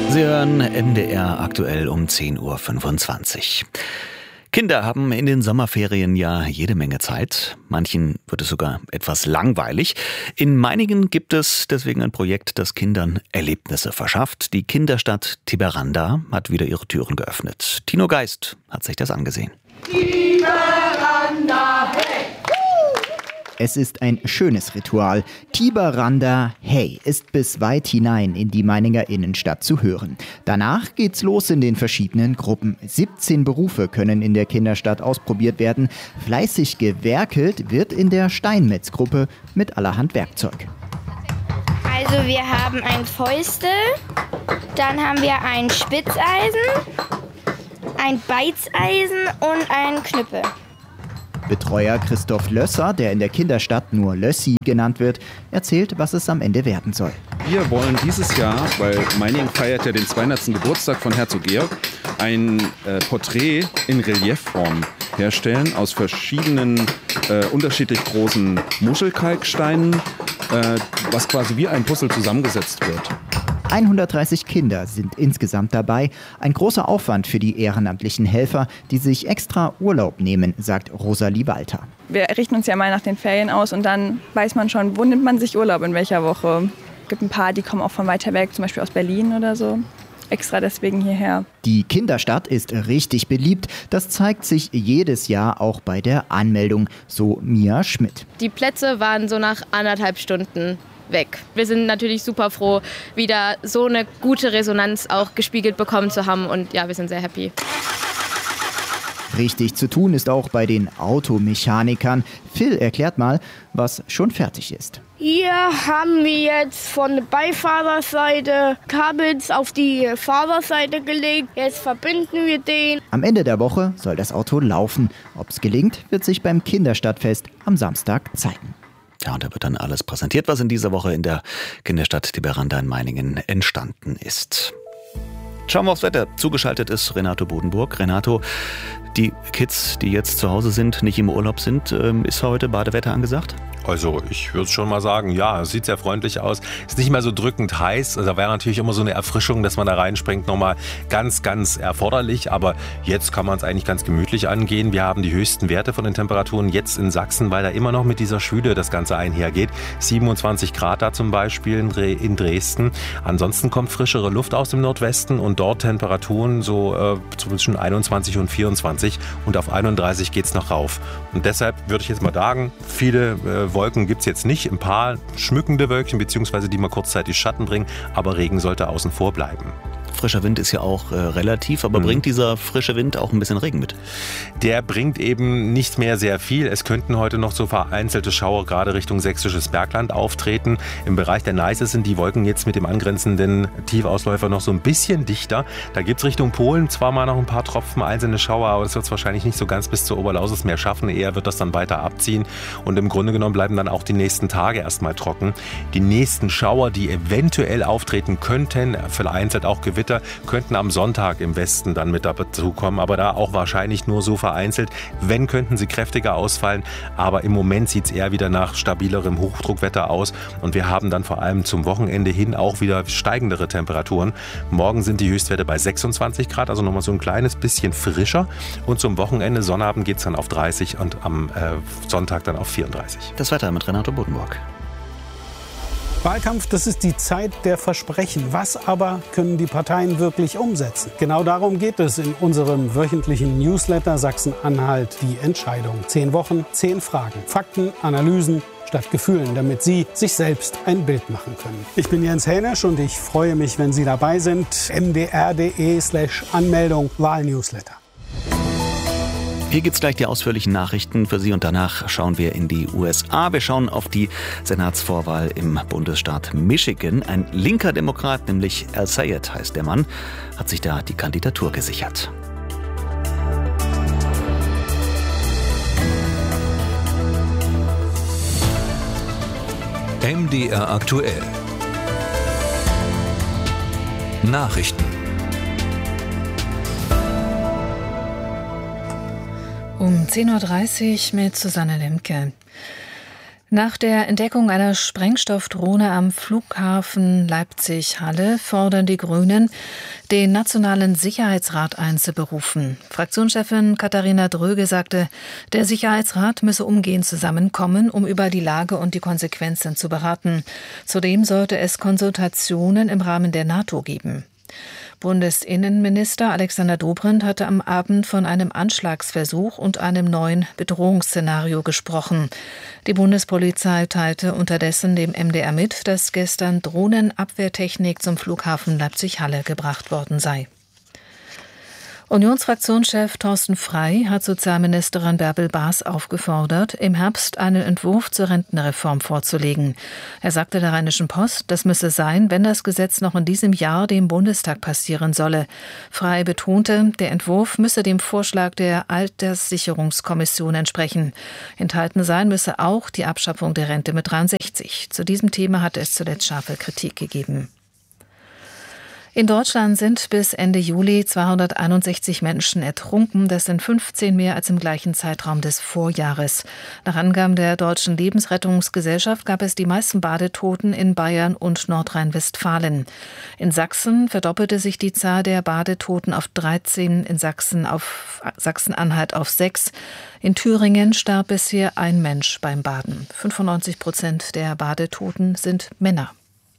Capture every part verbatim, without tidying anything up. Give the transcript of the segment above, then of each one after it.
Sie hören M D R aktuell um zehn Uhr fünfundzwanzig. Kinder haben in den Sommerferien ja jede Menge Zeit. Manchen wird es sogar etwas langweilig. In Meiningen gibt es deswegen ein Projekt, das Kindern Erlebnisse verschafft. Die Kinderstadt Tiberanda hat wieder ihre Türen geöffnet. Tino Geist hat sich das angesehen. Tiberanda, hey! Es ist ein schönes Ritual. Tiberanda, hey, ist bis weit hinein in die Meininger Innenstadt zu hören. Danach geht's los in den verschiedenen Gruppen. siebzehn Berufe können in der Kinderstadt ausprobiert werden. Fleißig gewerkelt wird in der Steinmetzgruppe mit allerhand Werkzeug. Also wir haben ein Fäustel, dann haben wir ein Spitzeisen, ein Beizeisen und einen Knüppel. Betreuer Christoph Lösser, der in der Kinderstadt nur Lössi genannt wird, erzählt, was es am Ende werden soll. Wir wollen dieses Jahr, weil Meiningen feiert ja den zweihundertsten Geburtstag von Herzog Georg, ein äh, Porträt in Reliefform herstellen aus verschiedenen äh, unterschiedlich großen Muschelkalksteinen, äh, was quasi wie ein Puzzle zusammengesetzt wird. hundertdreißig Kinder sind insgesamt dabei. Ein großer Aufwand für die ehrenamtlichen Helfer, die sich extra Urlaub nehmen, sagt Rosalie Walter. Wir richten uns ja mal nach den Ferien aus und dann weiß man schon, wo nimmt man sich Urlaub, in welcher Woche. Es gibt ein paar, die kommen auch von weiter weg, zum Beispiel aus Berlin oder so. Extra deswegen hierher. Die Kinderstadt ist richtig beliebt. Das zeigt sich jedes Jahr auch bei der Anmeldung, so Mia Schmidt. Die Plätze waren so nach anderthalb Stunden weg. Wir sind natürlich super froh, wieder so eine gute Resonanz auch gespiegelt bekommen zu haben und ja, wir sind sehr happy. Richtig zu tun ist auch bei den Automechanikern. Phil erklärt mal, was schon fertig ist. Hier haben wir jetzt von der Beifahrerseite Kabels auf die Fahrerseite gelegt. Jetzt verbinden wir den. Am Ende der Woche soll das Auto laufen. Ob es gelingt, wird sich beim Kinderstadtfest am Samstag zeigen. Ja, und da wird dann alles präsentiert, was in dieser Woche in der Kinderstadt Tiberanda in Meiningen entstanden ist. Schauen wir aufs Wetter. Zugeschaltet ist Renato Bodenburg. Renato, die Kids, die jetzt zu Hause sind, nicht im Urlaub sind, ist heute Badewetter angesagt? Also ich würde schon mal sagen, ja, es sieht sehr freundlich aus. Ist nicht mehr so drückend heiß. Also da wäre natürlich immer so eine Erfrischung, dass man da reinspringt, nochmal ganz, ganz erforderlich. Aber jetzt kann man es eigentlich ganz gemütlich angehen. Wir haben die höchsten Werte von den Temperaturen jetzt in Sachsen, weil da immer noch mit dieser Schwüle das Ganze einhergeht. siebenundzwanzig Grad da zum Beispiel in Dresden. Ansonsten kommt frischere Luft aus dem Nordwesten und dort Temperaturen so äh, zwischen einundzwanzig und vierundzwanzig. Und auf einunddreißig geht es noch rauf. Und deshalb würde ich jetzt mal sagen, viele äh, Wolken gibt es jetzt nicht, ein paar schmückende Wölkchen, beziehungsweise die mal kurzzeitig Schatten bringen, aber Regen sollte außen vor bleiben. Frischer Wind ist ja auch äh, relativ, aber mhm. bringt dieser frische Wind auch ein bisschen Regen mit? Der bringt eben nicht mehr sehr viel. Es könnten heute noch so vereinzelte Schauer gerade Richtung sächsisches Bergland auftreten. Im Bereich der Neiße sind die Wolken jetzt mit dem angrenzenden Tiefausläufer noch so ein bisschen dichter. Da gibt es Richtung Polen zwar mal noch ein paar Tropfen, einzelne Schauer, aber das wird es wahrscheinlich nicht so ganz bis zur Oberlausitz mehr schaffen. Eher wird das dann weiter abziehen und im Grunde genommen bleiben dann auch die nächsten Tage erstmal trocken. Die nächsten Schauer, die eventuell auftreten könnten, vereinzelt auch Gewitter, könnten am Sonntag im Westen dann mit dazu kommen, aber da auch wahrscheinlich nur so vereinzelt. Wenn, könnten sie kräftiger ausfallen, aber im Moment sieht es eher wieder nach stabilerem Hochdruckwetter aus und wir haben dann vor allem zum Wochenende hin auch wieder steigendere Temperaturen. Morgen sind die Höchstwerte bei sechsundzwanzig Grad, also nochmal so ein kleines bisschen frischer und zum Wochenende, Sonnabend, geht es dann auf dreißig und am äh, Sonntag dann auf vierunddreißig. Das Wetter mit Renato Bodenburg. Wahlkampf, das ist die Zeit der Versprechen. Was aber können die Parteien wirklich umsetzen? Genau darum geht es in unserem wöchentlichen Newsletter Sachsen-Anhalt, die Entscheidung. Zehn Wochen, zehn Fragen, Fakten, Analysen statt Gefühlen, damit Sie sich selbst ein Bild machen können. Ich bin Jens Hänisch und ich freue mich, wenn Sie dabei sind. m d r punkt d e slash Anmeldung Wahlnewsletter. Hier gibt's gleich die ausführlichen Nachrichten für Sie und danach schauen wir in die U S A. Wir schauen auf die Senatsvorwahl im Bundesstaat Michigan. Ein linker Demokrat, nämlich Al Sayed heißt der Mann, hat sich da die Kandidatur gesichert. M D R aktuell. Nachrichten. Um zehn Uhr dreißig mit Susanne Lemke. Nach der Entdeckung einer Sprengstoffdrohne am Flughafen Leipzig-Halle fordern die Grünen, den Nationalen Sicherheitsrat einzuberufen. Fraktionschefin Katharina Dröge sagte, der Sicherheitsrat müsse umgehend zusammenkommen, um über die Lage und die Konsequenzen zu beraten. Zudem sollte es Konsultationen im Rahmen der NATO geben. Bundesinnenminister Alexander Dobrindt hatte am Abend von einem Anschlagsversuch und einem neuen Bedrohungsszenario gesprochen. Die Bundespolizei teilte unterdessen dem M D R mit, dass gestern Drohnenabwehrtechnik zum Flughafen Leipzig-Halle gebracht worden sei. Unionsfraktionschef Thorsten Frey hat Sozialministerin Bärbel Baas aufgefordert, im Herbst einen Entwurf zur Rentenreform vorzulegen. Er sagte der Rheinischen Post, das müsse sein, wenn das Gesetz noch in diesem Jahr dem Bundestag passieren solle. Frey betonte, der Entwurf müsse dem Vorschlag der Alterssicherungskommission entsprechen. Enthalten sein müsse auch die Abschaffung der Rente mit dreiundsechzig. Zu diesem Thema hatte es zuletzt scharfe Kritik gegeben. In Deutschland sind bis Ende Juli zweihunderteinundsechzig Menschen ertrunken. Das sind fünfzehn mehr als im gleichen Zeitraum des Vorjahres. Nach Angaben der Deutschen Lebensrettungsgesellschaft gab es die meisten Badetoten in Bayern und Nordrhein-Westfalen. In Sachsen verdoppelte sich die Zahl der Badetoten auf dreizehn, in Sachsen auf Sachsen-Anhalt auf sechs. In Thüringen starb bisher ein Mensch beim Baden. fünfundneunzig Prozent der Badetoten sind Männer.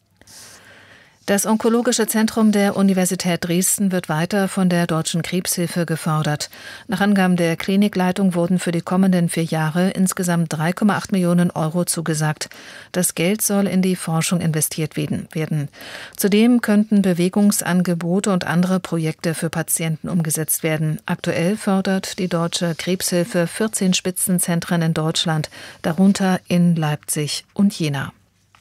Das Onkologische Zentrum der Universität Dresden wird weiter von der Deutschen Krebshilfe gefördert. Nach Angaben der Klinikleitung wurden für die kommenden vier Jahre insgesamt drei Komma acht Millionen Euro zugesagt. Das Geld soll in die Forschung investiert werden. Zudem könnten Bewegungsangebote und andere Projekte für Patienten umgesetzt werden. Aktuell fördert die Deutsche Krebshilfe vierzehn Spitzenzentren in Deutschland, darunter in Leipzig und Jena.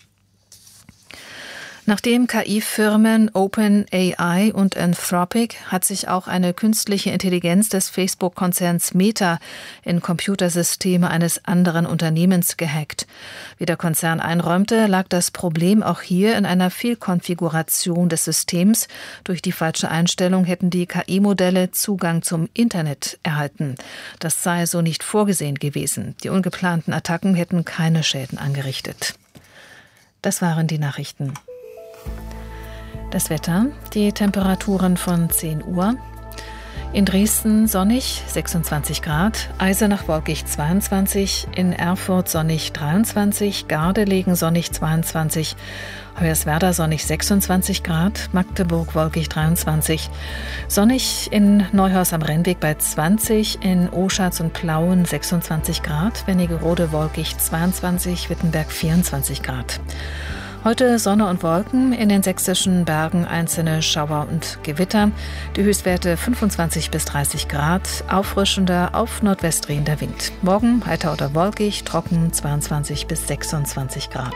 Nachdem K I-Firmen OpenAI und Anthropic hat sich auch eine künstliche Intelligenz des Facebook-Konzerns Meta in Computersysteme eines anderen Unternehmens gehackt. Wie der Konzern einräumte, lag das Problem auch hier in einer Fehlkonfiguration des Systems. Durch die falsche Einstellung hätten die K I-Modelle Zugang zum Internet erhalten. Das sei so nicht vorgesehen gewesen. Die ungeplanten Attacken hätten keine Schäden angerichtet. Das waren die Nachrichten. Das Wetter, die Temperaturen von zehn Uhr. In Dresden sonnig, sechsundzwanzig Grad, Eisenach wolkig zweiundzwanzig, in Erfurt sonnig dreiundzwanzig, Gardelegen sonnig zweiundzwanzig, Hoyerswerda sonnig sechsundzwanzig Grad, Magdeburg wolkig dreiundzwanzig, sonnig in Neuhaus am Rennweg bei zwanzig, in Oschatz und Plauen sechsundzwanzig Grad, Wernigerode wolkig zweiundzwanzig, Wittenberg vierundzwanzig Grad. Heute Sonne und Wolken, in den sächsischen Bergen einzelne Schauer und Gewitter. Die Höchstwerte fünfundzwanzig bis dreißig Grad, auffrischender, auf Nordwest drehender Wind. Morgen heiter oder wolkig, trocken zweiundzwanzig bis sechsundzwanzig Grad.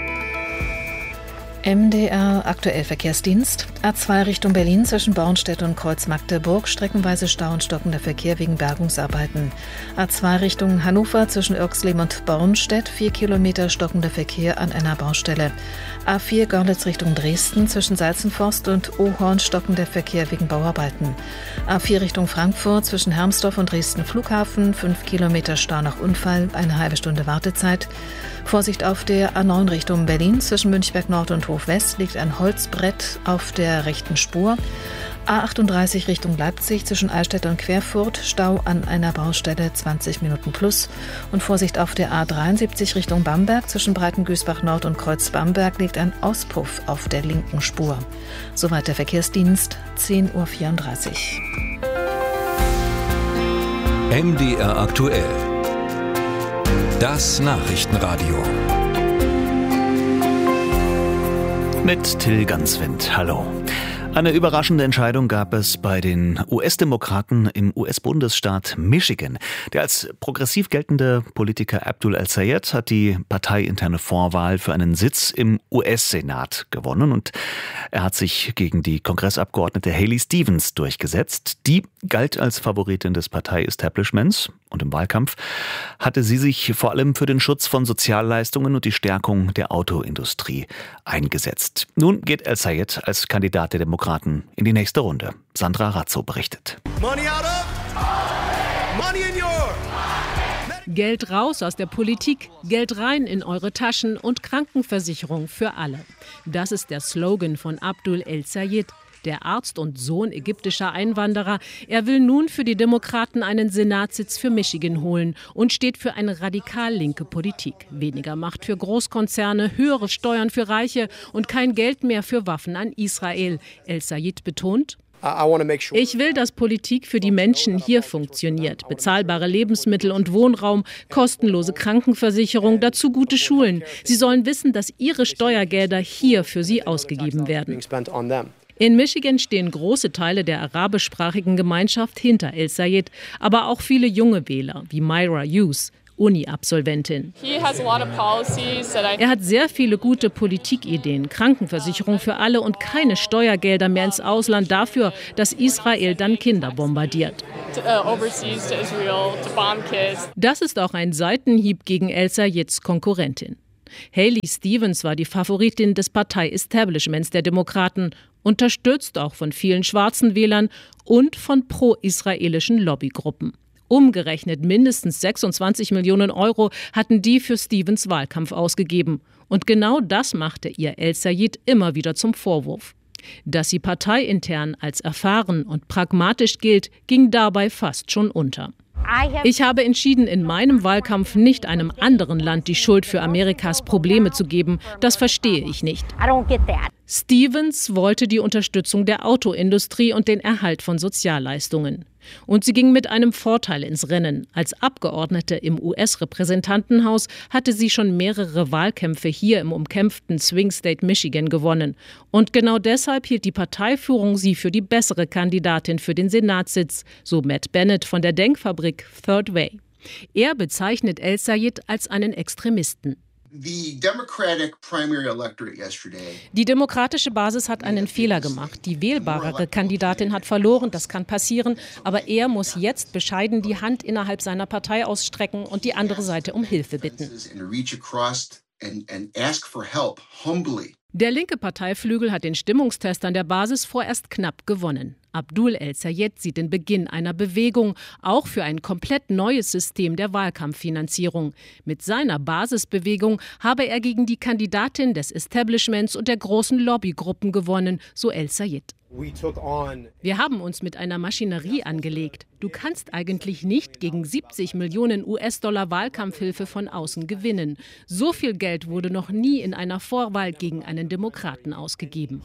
M D R aktuell Verkehrsdienst. A zwei Richtung Berlin zwischen Bornstedt und Kreuz Magdeburg. Streckenweise Stau und stockender Verkehr wegen Bergungsarbeiten. A zwei Richtung Hannover zwischen Irxleben und Bornstedt. Vier Kilometer stockender Verkehr an einer Baustelle. A vier Görlitz Richtung Dresden zwischen Salzenforst und Ohorn stockender Verkehr wegen Bauarbeiten. A vier Richtung Frankfurt zwischen Hermsdorf und Dresden Flughafen. Fünf Kilometer Stau nach Unfall. Eine halbe Stunde Wartezeit. Vorsicht auf der A neun Richtung Berlin zwischen Münchberg Nord und Hof West liegt ein Holzbrett auf der rechten Spur. A achtunddreißig Richtung Leipzig zwischen Eichstätt und Querfurt, Stau an einer Baustelle zwanzig Minuten plus. Und Vorsicht auf der A dreiundsiebzig Richtung Bamberg zwischen Breitengüßbach Nord und Kreuz Bamberg liegt ein Auspuff auf der linken Spur. Soweit der Verkehrsdienst, zehn Uhr vierunddreißig. M D R aktuell. Das Nachrichtenradio. Mit Till Ganswind. Hallo. Eine überraschende Entscheidung gab es bei den U S-Demokraten im U S-Bundesstaat Michigan. Der als progressiv geltende Politiker Abdul El-Sayed hat die parteiinterne Vorwahl für einen Sitz im U S-Senat gewonnen und er hat sich gegen die Kongressabgeordnete Haley Stevens durchgesetzt. Die galt als Favoritin des Partei-Establishments und im Wahlkampf hatte sie sich vor allem für den Schutz von Sozialleistungen und die Stärkung der Autoindustrie eingesetzt. Nun geht El-Sayed als Kandidat der Demokraten in die nächste Runde. Sandra Razzo berichtet. Money out of, money in your. Geld raus aus der Politik, Geld rein in eure Taschen und Krankenversicherung für alle. Das ist der Slogan von Abdul El-Sayed, der Arzt und Sohn ägyptischer Einwanderer. Er will nun für die Demokraten einen Senatssitz für Michigan holen und steht für eine radikal linke Politik. Weniger Macht für Großkonzerne, höhere Steuern für Reiche und kein Geld mehr für Waffen an Israel. El-Sayed betont: Ich will, dass Politik für die Menschen hier funktioniert. Bezahlbare Lebensmittel und Wohnraum, kostenlose Krankenversicherung, dazu gute Schulen. Sie sollen wissen, dass ihre Steuergelder hier für sie ausgegeben werden. In Michigan stehen große Teile der arabischsprachigen Gemeinschaft hinter El-Sayed, aber auch viele junge Wähler wie Myra Hughes, Uni-Absolventin. Er hat sehr viele gute Politikideen, Krankenversicherung für alle und keine Steuergelder mehr ins Ausland dafür, dass Israel dann Kinder bombardiert. Das ist auch ein Seitenhieb gegen El-Sayeds Konkurrentin. Haley Stevens war die Favoritin des Partei-Establishments der Demokraten, unterstützt auch von vielen schwarzen Wählern und von pro-israelischen Lobbygruppen. Umgerechnet mindestens sechsundzwanzig Millionen Euro hatten die für Stevens Wahlkampf ausgegeben. Und genau das machte ihr El-Sayed immer wieder zum Vorwurf. Dass sie parteiintern als erfahren und pragmatisch gilt, ging dabei fast schon unter. Ich habe entschieden, in meinem Wahlkampf nicht einem anderen Land die Schuld für Amerikas Probleme zu geben. Das verstehe ich nicht. Stevens wollte die Unterstützung der Autoindustrie und den Erhalt von Sozialleistungen. Und sie ging mit einem Vorteil ins Rennen. Als Abgeordnete im U S-Repräsentantenhaus hatte sie schon mehrere Wahlkämpfe hier im umkämpften Swing State Michigan gewonnen. Und genau deshalb hielt die Parteiführung sie für die bessere Kandidatin für den Senatssitz, so Matt Bennett von der Denkfabrik Third Way. Er bezeichnet El-Sayed als einen Extremisten. Die demokratische Basis hat einen Fehler gemacht. Die wählbarere Kandidatin hat verloren, das kann passieren. Aber er muss jetzt bescheiden die Hand innerhalb seiner Partei ausstrecken und die andere Seite um Hilfe bitten. Der linke Parteiflügel hat den Stimmungstest an der Basis vorerst knapp gewonnen. Abdul El-Sayed sieht den Beginn einer Bewegung, auch für ein komplett neues System der Wahlkampffinanzierung. Mit seiner Basisbewegung habe er gegen die Kandidatin des Establishments und der großen Lobbygruppen gewonnen, so El-Sayed. Wir haben uns mit einer Maschinerie angelegt. Du kannst eigentlich nicht gegen siebzig Millionen U S-Dollar Wahlkampfhilfe von außen gewinnen. So viel Geld wurde noch nie in einer Vorwahl gegen einen Demokraten ausgegeben.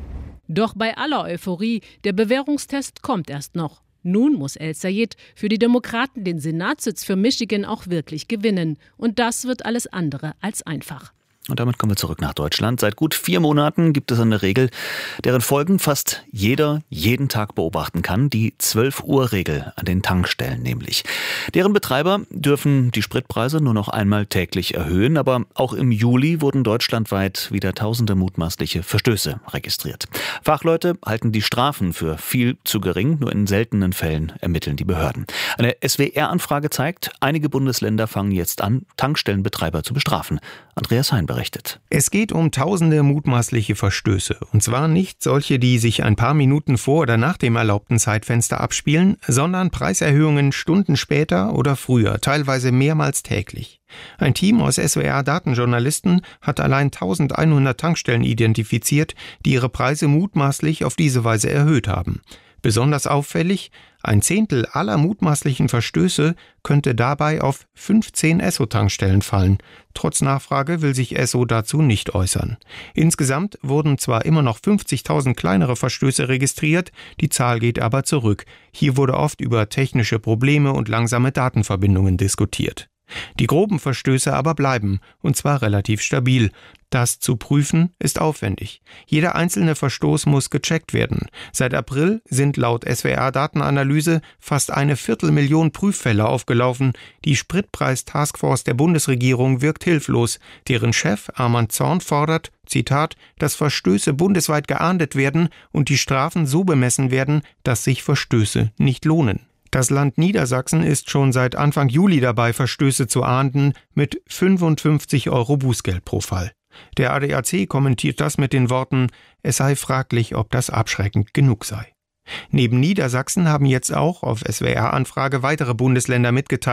Doch bei aller Euphorie, der Bewährungstest kommt erst noch. Nun muss El-Sayed für die Demokraten den Senatssitz für Michigan auch wirklich gewinnen. Und das wird alles andere als einfach. Und damit kommen wir zurück nach Deutschland. Seit gut vier Monaten gibt es eine Regel, deren Folgen fast jeder jeden Tag beobachten kann. Die zwölf Uhr Regel an den Tankstellen nämlich. Deren Betreiber dürfen die Spritpreise nur noch einmal täglich erhöhen. Aber auch im Juli wurden deutschlandweit wieder tausende mutmaßliche Verstöße registriert. Fachleute halten die Strafen für viel zu gering. Nur in seltenen Fällen ermitteln die Behörden. Eine S W R-Anfrage zeigt, einige Bundesländer fangen jetzt an, Tankstellenbetreiber zu bestrafen. Andreas Hein berichtet. Es geht um tausende mutmaßliche Verstöße. Und zwar nicht solche, die sich ein paar Minuten vor oder nach dem erlaubten Zeitfenster abspielen, sondern Preiserhöhungen Stunden später oder früher, teilweise mehrmals täglich. Ein Team aus S W R-Datenjournalisten hat allein eintausendeinhundert Tankstellen identifiziert, die ihre Preise mutmaßlich auf diese Weise erhöht haben. Besonders auffällig, ein Zehntel aller mutmaßlichen Verstöße könnte dabei auf fünfzehn Esso-Tankstellen fallen. Trotz Nachfrage will sich Esso dazu nicht äußern. Insgesamt wurden zwar immer noch fünfzigtausend kleinere Verstöße registriert, die Zahl geht aber zurück. Hier wurde oft über technische Probleme und langsame Datenverbindungen diskutiert. Die groben Verstöße aber bleiben, und zwar relativ stabil. Das zu prüfen ist aufwendig. Jeder einzelne Verstoß muss gecheckt werden. Seit April sind laut S W R-Datenanalyse fast eine Viertelmillion Prüffälle aufgelaufen. Die Spritpreis-Taskforce der Bundesregierung wirkt hilflos. Deren Chef Armand Zorn fordert, Zitat, dass Verstöße bundesweit geahndet werden und die Strafen so bemessen werden, dass sich Verstöße nicht lohnen. Das Land Niedersachsen ist schon seit Anfang Juli dabei, Verstöße zu ahnden, mit fünfundfünfzig Euro Bußgeld pro Fall. Der A D A C kommentiert das mit den Worten, es sei fraglich, ob das abschreckend genug sei. Neben Niedersachsen haben jetzt auch auf S W R-Anfrage weitere Bundesländer mitgeteilt,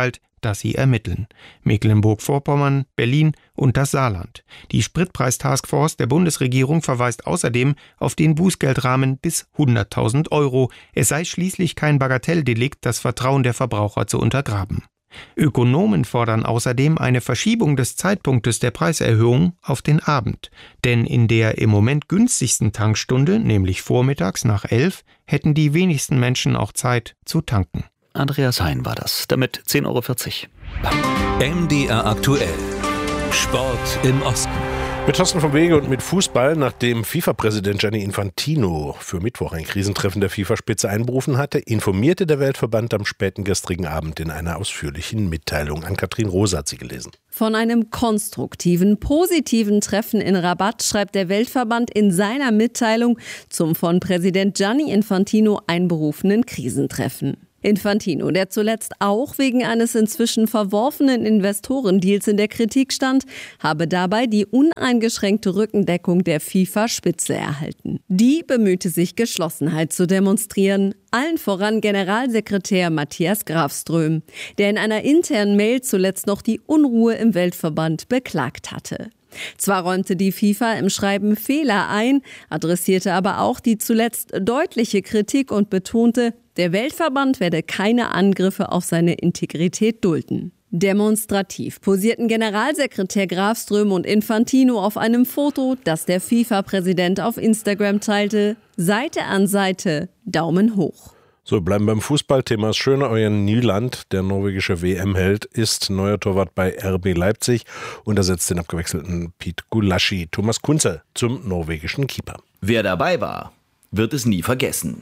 das sie ermitteln. Mecklenburg-Vorpommern, Berlin und das Saarland. Die Spritpreistaskforce der Bundesregierung verweist außerdem auf den Bußgeldrahmen bis hunderttausend Euro. Es sei schließlich kein Bagatelldelikt, das Vertrauen der Verbraucher zu untergraben. Ökonomen fordern außerdem eine Verschiebung des Zeitpunktes der Preiserhöhung auf den Abend. Denn in der im Moment günstigsten Tankstunde, nämlich vormittags nach elf, hätten die wenigsten Menschen auch Zeit zu tanken. Andreas Hein war das, damit zehn Euro vierzig. M D R aktuell. Sport im Osten. Mit Thorsten vom Wege und mit Fußball, nachdem FIFA-Präsident Gianni Infantino für Mittwoch ein Krisentreffen der FIFA-Spitze einberufen hatte, informierte der Weltverband am späten gestrigen Abend in einer ausführlichen Mitteilung. Ann-Kathrin Rose hat sie gelesen. Von einem konstruktiven, positiven Treffen in Rabat schreibt der Weltverband in seiner Mitteilung zum von Präsident Gianni Infantino einberufenen Krisentreffen. Infantino, der zuletzt auch wegen eines inzwischen verworfenen Investorendeals in der Kritik stand, habe dabei die uneingeschränkte Rückendeckung der FIFA-Spitze erhalten. Die bemühte sich, Geschlossenheit zu demonstrieren, allen voran Generalsekretär Matthias Grafström, der in einer internen Mail zuletzt noch die Unruhe im Weltverband beklagt hatte. Zwar räumte die FIFA im Schreiben Fehler ein, adressierte aber auch die zuletzt deutliche Kritik und betonte, der Weltverband werde keine Angriffe auf seine Integrität dulden. Demonstrativ posierten Generalsekretär Grafström und Infantino auf einem Foto, das der FIFA-Präsident auf Instagram teilte. Seite an Seite, Daumen hoch. So, bleiben beim Fußballthema. Das Schöne, Ørjan Nyland, der norwegische W M-Held, ist neuer Torwart bei R B Leipzig und ersetzt den abgewechselten Pete Gulaschi. Thomas Kunze zum norwegischen Keeper. Wer dabei war, wird es nie vergessen.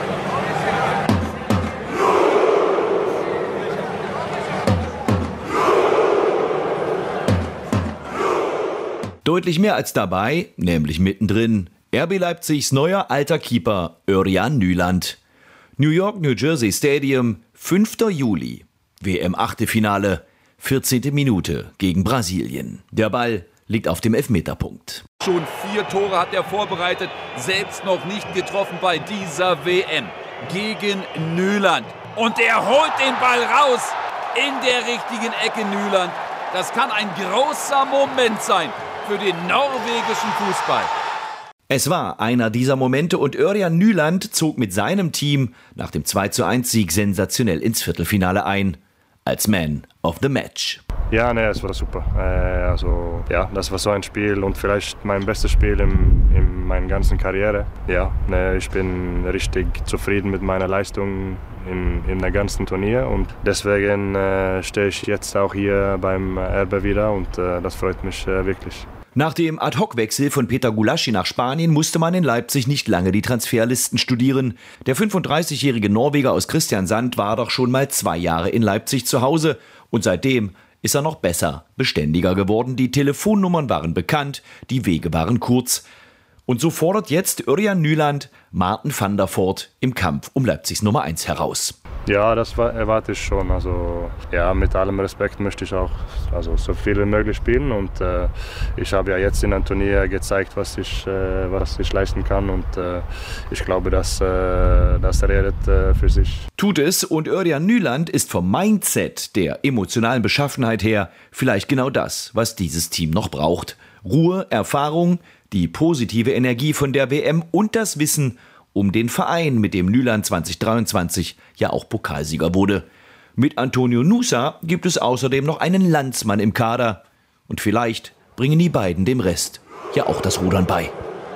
Deutlich mehr als dabei, nämlich mittendrin, R B Leipzigs neuer alter Keeper Ørjan Nyland. New York, New Jersey Stadium, fünfter Juli. W M-Achtelfinale, vierzehnte Minute gegen Brasilien. Der Ball liegt auf dem Elfmeterpunkt. Schon vier Tore hat er vorbereitet, selbst noch nicht getroffen bei dieser W M. Gegen Nyland. Und er holt den Ball raus in der richtigen Ecke, Nyland. Das kann ein großer Moment sein für den norwegischen Fußball. Es war einer dieser Momente und Ørjan Nyland zog mit seinem Team nach dem zwei zu eins Sieg sensationell ins Viertelfinale ein. Als Man of the Match. Ja, ne, es war super. Äh, also, ja, das war so ein Spiel und vielleicht mein bestes Spiel in, in meiner ganzen Karriere. Ja, ne, ich bin richtig zufrieden mit meiner Leistung in, in der ganzen Turnier und deswegen äh, stehe ich jetzt auch hier beim R B wieder und äh, das freut mich äh, wirklich. Nach dem Ad-Hoc-Wechsel von Peter Gulaschi nach Spanien musste man in Leipzig nicht lange die Transferlisten studieren. Der fünfunddreißigjährige Norweger aus Kristiansand war doch schon mal zwei Jahre in Leipzig zu Hause und seitdem ist er noch besser, beständiger geworden. Die Telefonnummern waren bekannt, die Wege waren kurz. Und so fordert jetzt Ørjan Nyland Maarten van der Voort im Kampf um Leipzigs Nummer eins heraus. Ja, das erwarte ich schon. Also, ja, mit allem Respekt möchte ich auch also, so viel wie möglich spielen. Und äh, ich habe ja jetzt in einem Turnier gezeigt, was ich, äh, was ich leisten kann. Und äh, ich glaube, dass, äh, das redet äh, für sich. Tut es und Ørjan Nyland ist vom Mindset, der emotionalen Beschaffenheit her, vielleicht genau das, was dieses Team noch braucht. Ruhe, Erfahrung, die positive Energie von der W M und das Wissen um den Verein, mit dem Nyland zwanzig dreiundzwanzig ja auch Pokalsieger wurde. Mit Antonio Nusa gibt es außerdem noch einen Landsmann im Kader. Und vielleicht bringen die beiden dem Rest ja auch das Rudern bei.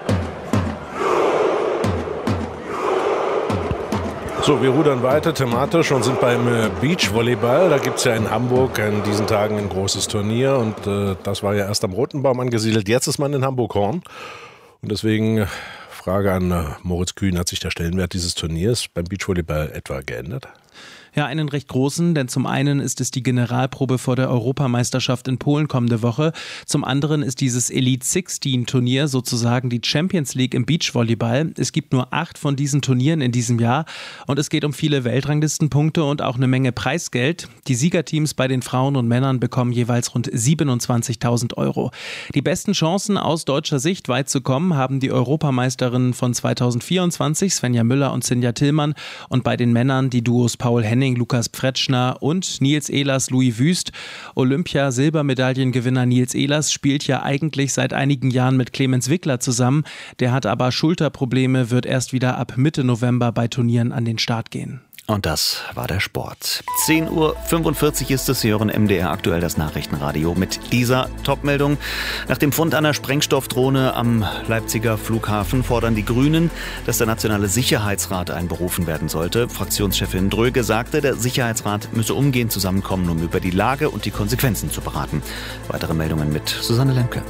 So, wir rudern weiter thematisch und sind beim Beachvolleyball. Da gibt es ja in Hamburg in diesen Tagen ein großes Turnier und äh, das war ja erst am Roten Baum angesiedelt. Jetzt ist man in Hamburg-Horn und deswegen Frage an äh, Moritz Kühn, hat sich der Stellenwert dieses Turniers beim Beachvolleyball etwa geändert? Ja, einen recht großen, denn zum einen ist es die Generalprobe vor der Europameisterschaft in Polen kommende Woche. Zum anderen ist dieses Elite sechzehn Turnier sozusagen die Champions League im Beachvolleyball. Es gibt nur acht von diesen Turnieren in diesem Jahr und es geht um viele Weltranglistenpunkte und auch eine Menge Preisgeld. Die Siegerteams bei den Frauen und Männern bekommen jeweils rund siebenundzwanzigtausend Euro. Die besten Chancen aus deutscher Sicht weit zu kommen haben die Europameisterinnen von zweitausendvierundzwanzig, Svenja Müller und Sinja Tillmann, und bei den Männern die Duos Paul Paul Henning, Lukas Pfretschner und Nils Ehlers, Louis Wüst. Olympia-Silbermedaillengewinner Nils Ehlers spielt ja eigentlich seit einigen Jahren mit Clemens Wickler zusammen. Der hat aber Schulterprobleme, wird erst wieder ab Mitte November bei Turnieren an den Start gehen. Und das war der Sport. zehn Uhr fünfundvierzig ist es. Sie hören M D R aktuell das Nachrichtenradio mit dieser Topmeldung. Nach dem Fund einer Sprengstoffdrohne am Leipziger Flughafen fordern die Grünen, dass der Nationale Sicherheitsrat einberufen werden sollte. Fraktionschefin Dröge sagte, der Sicherheitsrat müsse umgehend zusammenkommen, um über die Lage und die Konsequenzen zu beraten. Weitere Meldungen mit Susanne Lemke.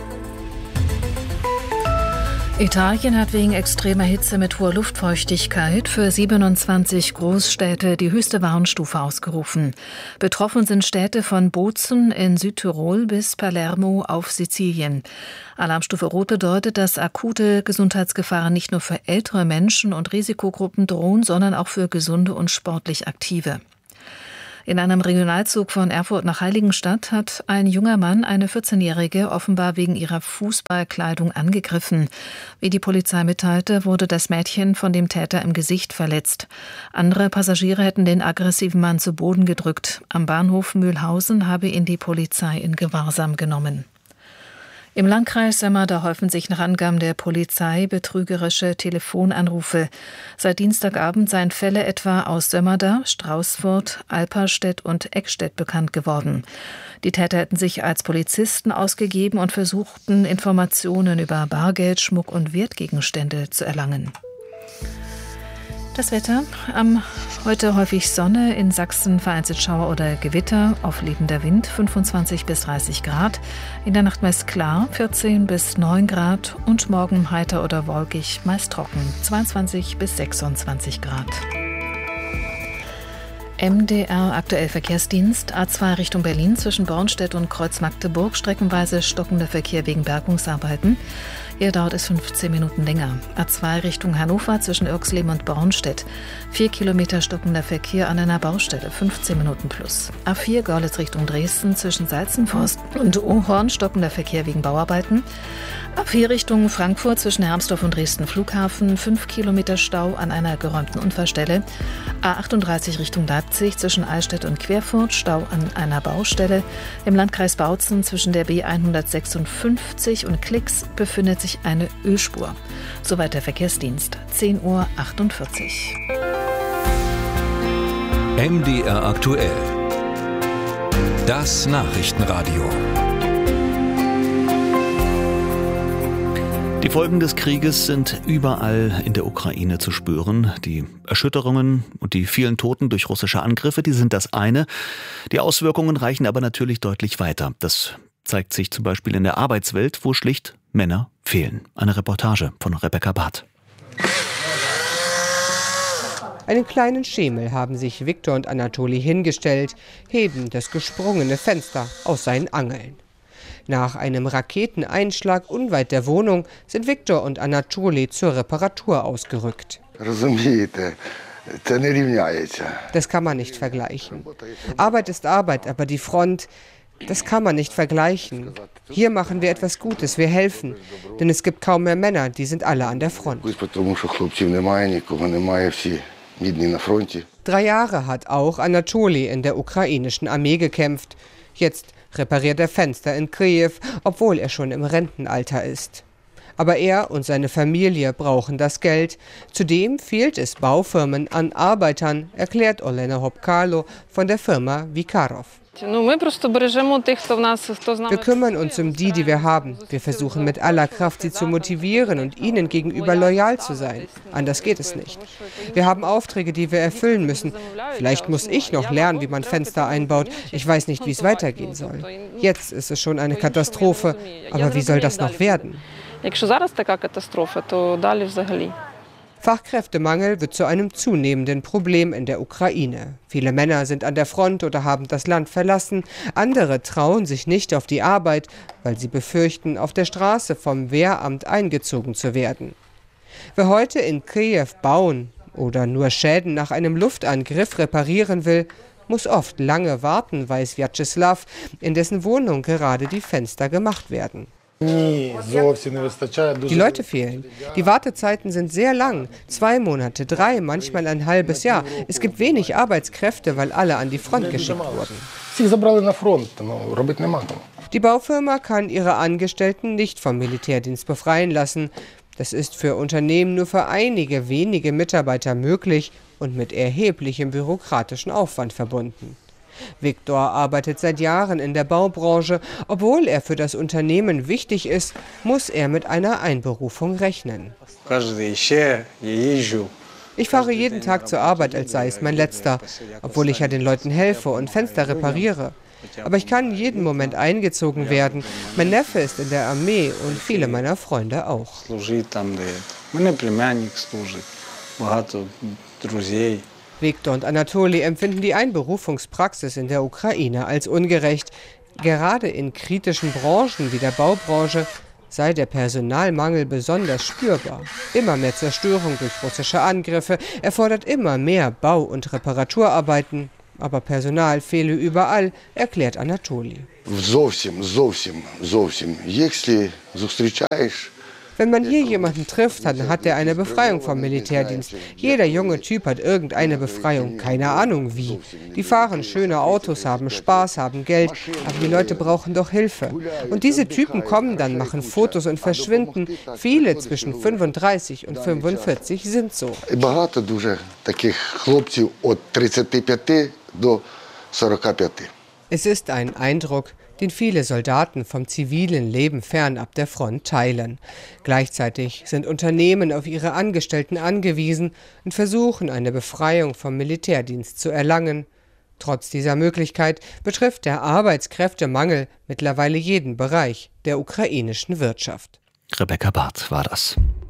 Italien hat wegen extremer Hitze mit hoher Luftfeuchtigkeit für siebenundzwanzig Großstädte die höchste Warnstufe ausgerufen. Betroffen sind Städte von Bozen in Südtirol bis Palermo auf Sizilien. Alarmstufe Rot bedeutet, dass akute Gesundheitsgefahren nicht nur für ältere Menschen und Risikogruppen drohen, sondern auch für gesunde und sportlich Aktive. In einem Regionalzug von Erfurt nach Heiligenstadt hat ein junger Mann eine vierzehnjährige offenbar wegen ihrer Fußballkleidung angegriffen. Wie die Polizei mitteilte, wurde das Mädchen von dem Täter im Gesicht verletzt. Andere Passagiere hätten den aggressiven Mann zu Boden gedrückt. Am Bahnhof Mühlhausen habe ihn die Polizei in Gewahrsam genommen. Im Landkreis Sömmerda häufen sich nach Angaben der Polizei betrügerische Telefonanrufe. Seit Dienstagabend seien Fälle etwa aus Sömmerda, Straußfurt, Alperstedt und Eckstedt bekannt geworden. Die Täter hätten sich als Polizisten ausgegeben und versuchten, Informationen über Bargeld, Schmuck und Wertgegenstände zu erlangen. Das Wetter. Am heute häufig Sonne, in Sachsen vereinzelt Schauer oder Gewitter, auflebender Wind fünfundzwanzig bis dreißig Grad. In der Nacht meist klar, vierzehn bis neun Grad und morgen heiter oder wolkig, meist trocken, zweiundzwanzig bis sechsundzwanzig Grad. M D R aktuell Verkehrsdienst, A zwei Richtung Berlin zwischen Bornstedt und Kreuz-Magdeburg, streckenweise stockender Verkehr wegen Bergungsarbeiten. Hier dauert es fünfzehn Minuten länger. A zwei Richtung Hannover zwischen Irxleben und Bornstedt. Vier Kilometer stockender Verkehr an einer Baustelle, fünfzehn Minuten plus. A vier Görlitz Richtung Dresden zwischen Salzenforst und Ohorn, stockender Verkehr wegen Bauarbeiten. A vier Richtung Frankfurt zwischen Hermsdorf und Dresden Flughafen, fünf Kilometer Stau an einer geräumten Unfallstelle. A achtunddreißig Richtung Leipzig zwischen Eichstätt und Querfurt, Stau an einer Baustelle. Im Landkreis Bautzen zwischen der B hundertsechsundfünfzig und Klix befindet sich eine Ölspur. Soweit der Verkehrsdienst, zehn Uhr achtundvierzig. M D R aktuell. Das Nachrichtenradio. Die Folgen des Krieges sind überall in der Ukraine zu spüren. Die Erschütterungen und die vielen Toten durch russische Angriffe, die sind das eine. Die Auswirkungen reichen aber natürlich deutlich weiter. Das zeigt sich zum Beispiel in der Arbeitswelt, wo schlicht Männer fehlen. Eine Reportage von Rebecca Barth. Einen kleinen Schemel haben sich Viktor und Anatoli hingestellt, heben das gesprungene Fenster aus seinen Angeln. Nach einem Raketeneinschlag unweit der Wohnung sind Viktor und Anatoli zur Reparatur ausgerückt. Das kann man nicht vergleichen. Arbeit ist Arbeit, aber die Front, das kann man nicht vergleichen. Hier machen wir etwas Gutes, wir helfen, denn es gibt kaum mehr Männer, die sind alle an der Front. Drei Jahre hat auch Anatoli in der ukrainischen Armee gekämpft. Jetzt repariert er Fenster in Kiew, obwohl er schon im Rentenalter ist. Aber er und seine Familie brauchen das Geld. Zudem fehlt es Baufirmen an Arbeitern, erklärt Olena Hopkalo von der Firma Vikarov. Wir kümmern uns um die, die wir haben. Wir versuchen mit aller Kraft, sie zu motivieren und ihnen gegenüber loyal zu sein. Anders geht es nicht. Wir haben Aufträge, die wir erfüllen müssen. Vielleicht muss ich noch lernen, wie man Fenster einbaut. Ich weiß nicht, wie es weitergehen soll. Jetzt ist es schon eine Katastrophe. Aber wie soll das noch werden? Fachkräftemangel wird zu einem zunehmenden Problem in der Ukraine. Viele Männer sind an der Front oder haben das Land verlassen. Andere trauen sich nicht auf die Arbeit, weil sie befürchten, auf der Straße vom Wehramt eingezogen zu werden. Wer heute in Kiew bauen oder nur Schäden nach einem Luftangriff reparieren will, muss oft lange warten, weiß Vyacheslav, in dessen Wohnung gerade die Fenster gemacht werden. Die Leute fehlen. Die Wartezeiten sind sehr lang. Zwei Monate, drei, manchmal ein halbes Jahr. Es gibt wenig Arbeitskräfte, weil alle an die Front geschickt wurden. Die Baufirma kann ihre Angestellten nicht vom Militärdienst befreien lassen. Das ist für Unternehmen nur für einige wenige Mitarbeiter möglich und mit erheblichem bürokratischen Aufwand verbunden. Viktor arbeitet seit Jahren in der Baubranche. Obwohl er für das Unternehmen wichtig ist, muss er mit einer Einberufung rechnen. Ich fahre jeden Tag zur Arbeit, als sei es mein letzter, obwohl ich ja den Leuten helfe und Fenster repariere. Aber ich kann jeden Moment eingezogen werden. Mein Neffe ist in der Armee und viele meiner Freunde auch. Viktor und Anatoli empfinden die Einberufungspraxis in der Ukraine als ungerecht. Gerade in kritischen Branchen wie der Baubranche sei der Personalmangel besonders spürbar. Immer mehr Zerstörung durch russische Angriffe erfordert immer mehr Bau- und Reparaturarbeiten. Aber Personal fehle überall, erklärt Anatoli. Wenn man hier jemanden trifft, dann hat er eine Befreiung vom Militärdienst. Jeder junge Typ hat irgendeine Befreiung, keine Ahnung wie. Die fahren schöne Autos, haben Spaß, haben Geld, aber die Leute brauchen doch Hilfe. Und diese Typen kommen dann, machen Fotos und verschwinden. Viele zwischen fünfunddreißig und fünfundvierzig sind so. Es ist ein Eindruck, den viele Soldaten vom zivilen Leben fernab der Front teilen. Gleichzeitig sind Unternehmen auf ihre Angestellten angewiesen und versuchen, eine Befreiung vom Militärdienst zu erlangen. Trotz dieser Möglichkeit betrifft der Arbeitskräftemangel mittlerweile jeden Bereich der ukrainischen Wirtschaft. Rebecca Barth war das.